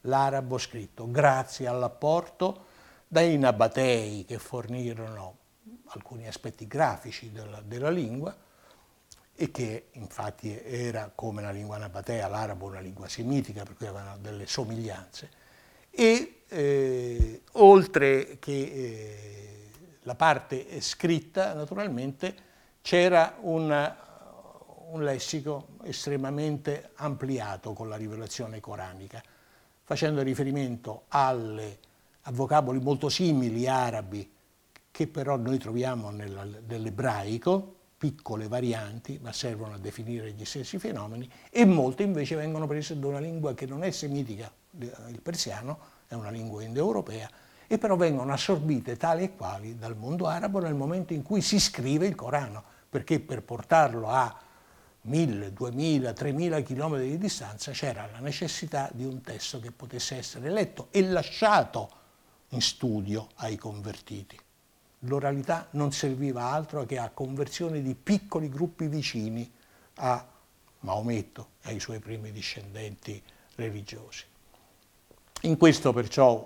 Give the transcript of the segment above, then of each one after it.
l'arabo scritto, grazie all'apporto dai nabatei che fornirono alcuni aspetti grafici della lingua, e che infatti era, come la lingua nabatea, l'arabo una lingua semitica, per cui avevano delle somiglianze. E oltre che la parte scritta, naturalmente, c'era un lessico estremamente ampliato con la rivelazione coranica, facendo riferimento a vocaboli molto simili arabi, che però noi troviamo nell'ebraico, piccole varianti, ma servono a definire gli stessi fenomeni, e molte invece vengono prese da una lingua che non è semitica, il persiano, è una lingua indoeuropea, e però vengono assorbite tali e quali dal mondo arabo nel momento in cui si scrive il Corano, perché per portarlo a 1000, 2000, 3000 chilometri di distanza c'era la necessità di un testo che potesse essere letto e lasciato in studio ai convertiti. L'oralità non serviva altro che a conversione di piccoli gruppi vicini a Maometto e ai suoi primi discendenti religiosi. In questo perciò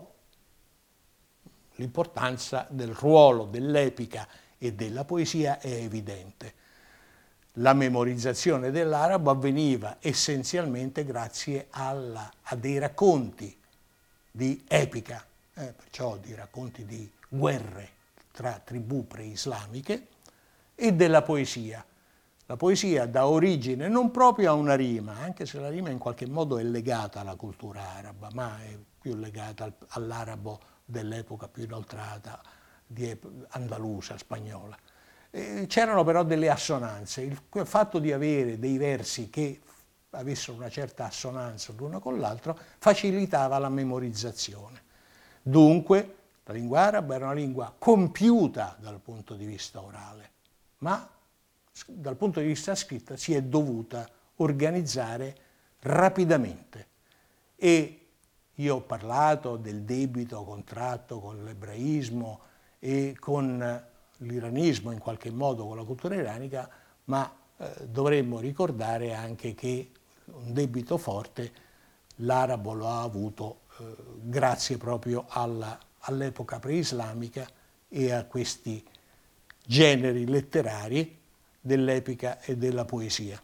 l'importanza del ruolo dell'epica e della poesia è evidente. La memorizzazione dell'arabo avveniva essenzialmente grazie a dei racconti di epica, perciò di racconti di guerre tra tribù preislamiche, e della poesia. La poesia dà origine non proprio a una rima, anche se la rima in qualche modo è legata alla cultura araba, ma è più legata all'arabo dell'epoca più inoltrata, andalusa, spagnola. C'erano però delle assonanze. Il fatto di avere dei versi che avessero una certa assonanza l'uno con l'altro facilitava la memorizzazione. Dunque, la lingua araba era una lingua compiuta dal punto di vista orale, ma dal punto di vista scritto si è dovuta organizzare rapidamente. E io ho parlato del debito contratto con l'ebraismo e con l'iranismo, in qualche modo con la cultura iranica, ma dovremmo ricordare anche che un debito forte l'arabo lo ha avuto grazie proprio all'epoca preislamica e a questi generi letterari dell'epica e della poesia.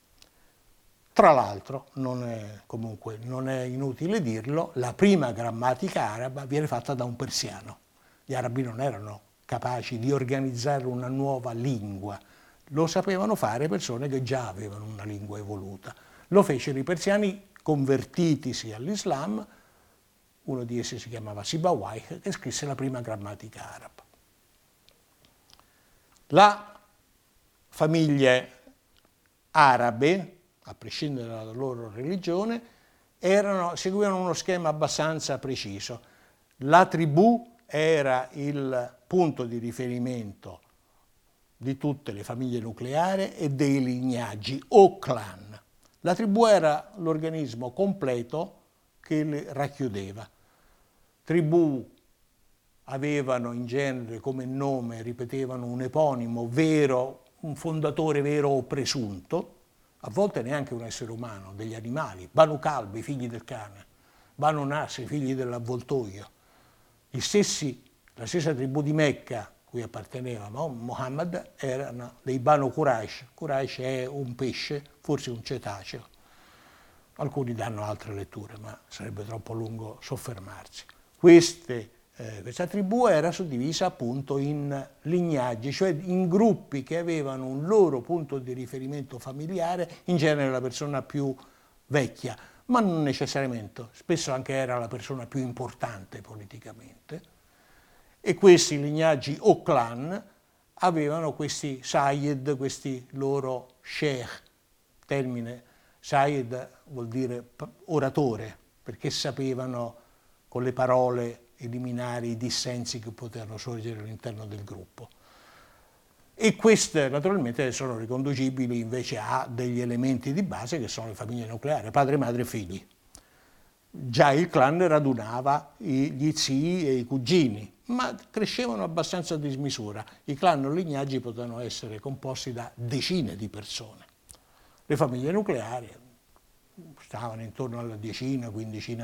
Tra l'altro, non è inutile dirlo, la prima grammatica araba viene fatta da un persiano. Gli arabi non erano capaci di organizzare una nuova lingua, lo sapevano fare persone che già avevano una lingua evoluta. Lo fecero i persiani convertitisi all'Islam, uno di essi si chiamava Sibawayh, che scrisse la prima grammatica araba. Le famiglie arabe, a prescindere dalla loro religione, seguivano uno schema abbastanza preciso. La tribù era il punto di riferimento di tutte le famiglie nucleari e dei lignaggi o clan. La tribù era l'organismo completo che le racchiudeva. Tribù avevano in genere come nome, ripetevano un eponimo vero, un fondatore vero o presunto, a volte neanche un essere umano, degli animali, Banu Kalb, i figli del cane, Banu Nasr, i figli dell'avvoltoio. La stessa tribù di Mecca, cui apparteneva Muhammad, erano dei Banu Quraysh. Quraysh è un pesce, forse un cetaceo. Alcuni danno altre letture, ma sarebbe troppo lungo soffermarsi. Questa tribù era suddivisa appunto in lignaggi, cioè in gruppi che avevano un loro punto di riferimento familiare, in genere la persona più vecchia, ma non necessariamente, spesso anche era la persona più importante politicamente. E questi lignaggi o clan avevano questi Sayyid, questi loro sheikh, termine Sayyid vuol dire oratore, perché sapevano con le parole eliminare i dissensi che potevano sorgere all'interno del gruppo. E queste naturalmente sono riconducibili invece a degli elementi di base che sono le famiglie nucleari, padre, madre e figli. Già il clan radunava gli zii e i cugini, ma crescevano abbastanza a dismisura. I clan o lignaggi potevano essere composti da decine di persone. Le famiglie nucleari stavano intorno alla decina, quindicina